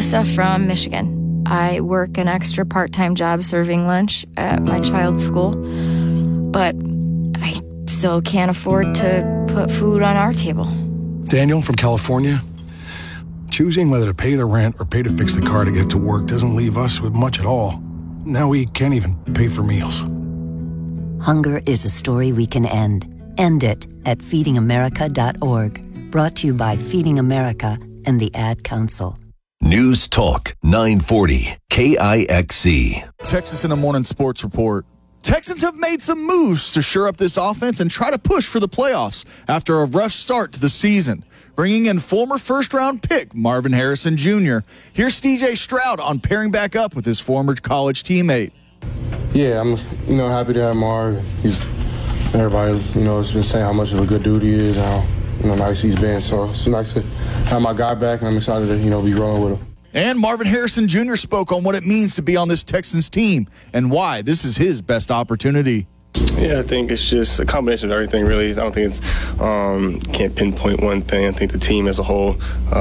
Melissa from Michigan. I work an extra part-time job serving lunch at my child's school, but I still can't afford to put food on our table. Daniel from California. Choosing whether to pay the rent or pay to fix the car to get to work doesn't leave us with much at all. Now we can't even pay for meals. Hunger is a story we can end. End it at feedingamerica.org. Brought to you by Feeding America and the Ad Council. News Talk 940 KIXC. Texas in the Morning Sports Report. Texans have made some moves to shore up this offense and try to push for the playoffs after a rough start to the season, bringing in former first-round pick Marvin Harrison Jr. Here's C.J. Stroud on pairing back up with his former college teammate. Yeah, I'm happy to have Marv. Everybody has been saying how much of a good dude he is, how nice he's been. So it's nice to have my guy back, and I'm excited to be rolling with him. And Marvin Harrison Jr. spoke on what it means to be on this Texans team and why this is his best opportunity. Yeah, I think it's just a combination of everything, really. I don't think it's can't pinpoint one thing. I think the team as a whole,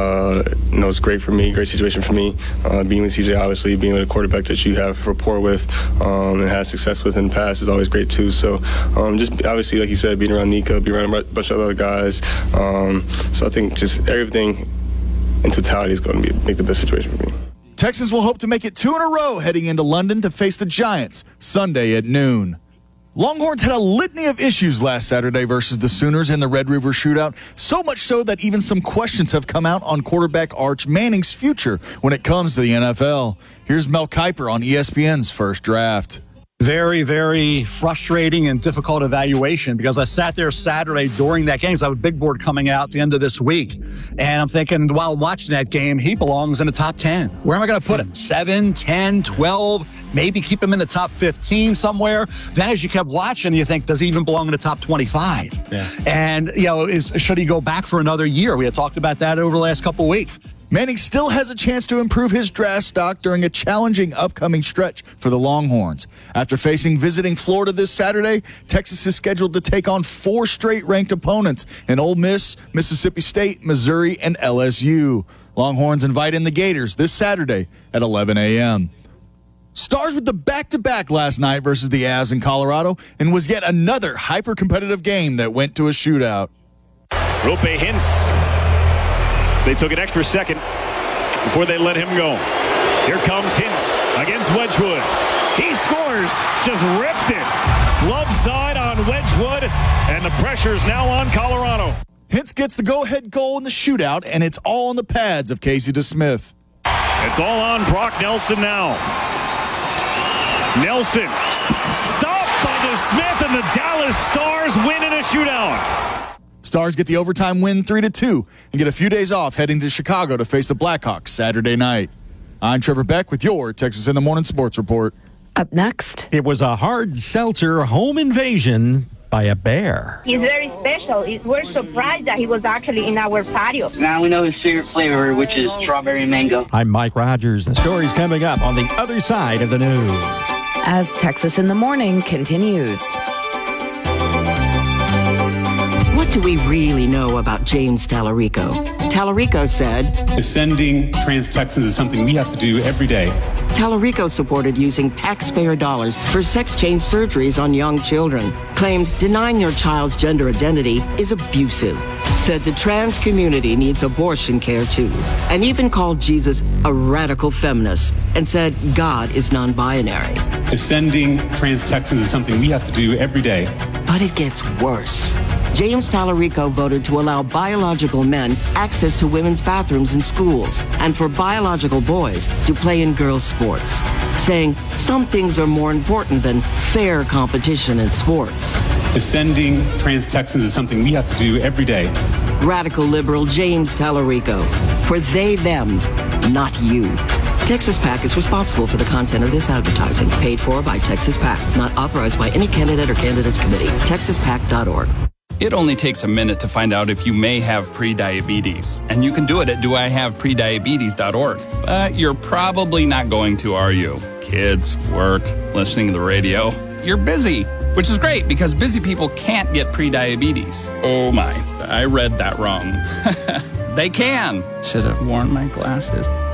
it's great for me, great situation for me. Being with CJ, obviously, being with a quarterback that you have rapport with and had success with in the past is always great too. So just obviously, like you said, being around Nico, being around a bunch of other guys. So I think just everything in totality is going to make the best situation for me. Texans will hope to make it 2 in a row heading into London to face the Giants Sunday at noon. Longhorns had a litany of issues last Saturday versus the Sooners in the Red River Shootout, so much so that even some questions have come out on quarterback Arch Manning's future when it comes to the NFL. Here's Mel Kiper on ESPN's First Draft. Very, very frustrating and difficult evaluation because I sat there Saturday during that game. So I have a big board coming out at the end of this week. And I'm thinking, while watching that game, he belongs in the top 10. Where am I going to put him? 7, 10, 12, maybe keep him in the top 15 somewhere. Then as you kept watching, you think, does he even belong in the top 25? Yeah. And, should he go back for another year? We had talked about that over the last couple of weeks. Manning still has a chance to improve his draft stock during a challenging upcoming stretch for the Longhorns. After facing visiting Florida this Saturday, Texas is scheduled to take on 4 straight ranked opponents in Ole Miss, Mississippi State, Missouri, and LSU. Longhorns invite in the Gators this Saturday at 11 a.m. Stars with the back-to-back last night versus the Avs in Colorado and was yet another hyper-competitive game that went to a shootout. Roope Hintz. They took an extra second before they let him go. Here comes Hintz against Wedgwood. He scores, just ripped it. Glove side on Wedgwood, and the pressure is now on Colorado. Hintz gets the go-ahead goal in the shootout, and it's all on the pads of Casey DeSmith. It's all on Brock Nelson now. Nelson stopped by DeSmith, and the Dallas Stars win in a shootout. Stars get the overtime win 3-2 and get a few days off heading to Chicago to face the Blackhawks Saturday night. I'm Trevor Beck with your Texas in the Morning Sports Report. Up next. It was a hard seltzer home invasion by a bear. He's very special. We're surprised that he was actually in our patio. Now we know his favorite flavor, which is strawberry mango. I'm Mike Rogers. The story's coming up on the other side of the news. As Texas in the Morning continues. What do we really know about James Tallarico? Tallarico said, defending trans Texans is something we have to do every day. Tallarico supported using taxpayer dollars for sex change surgeries on young children. Claimed denying your child's gender identity is abusive. Said the trans community needs abortion care too. And even called Jesus a radical feminist. And said God is non-binary. Defending trans Texans is something we have to do every day. But it gets worse. James Tallarico voted to allow biological men access to women's bathrooms in schools and for biological boys to play in girls' sports, saying some things are more important than fair competition in sports. Defending trans Texans is something we have to do every day. Radical liberal James Tallarico. For they, them, not you. Texas PAC is responsible for the content of this advertising, paid for by Texas PAC, not authorized by any candidate or candidates committee. TexasPAC.org. It only takes a minute to find out if you may have prediabetes, and you can do it at doihaveprediabetes.org. But you're probably not going to, are you? Kids, work, listening to the radio. You're busy, which is great because busy people can't get prediabetes. Oh my, I read that wrong. They can. Should have worn my glasses.